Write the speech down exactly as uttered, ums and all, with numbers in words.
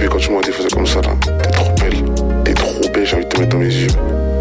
bébé, quand tu m'as dit, faisais comme ça là. T'es trop belle. T'es trop belle, j'ai envie de te mettre dans mes yeux.